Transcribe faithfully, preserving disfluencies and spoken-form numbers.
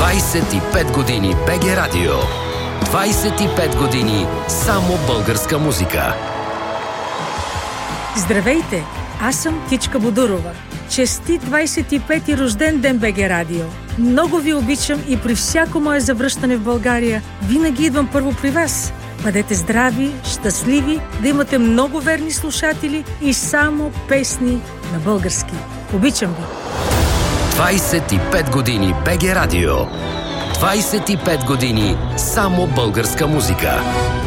двайсет и пет години БГ Радио. двайсет и пет години само българска музика. Здравейте! Аз съм Тичка Бодурова. Честит двайсет и пети рожден ден, БГ Радио! Много ви обичам и при всяко мое завръщане в България винаги идвам първо при вас. Бъдете здрави, щастливи, да имате много верни слушатели и само песни на български. Обичам ви! двайсет и пет години БГ Радио. двайсет и пет години само българска музика.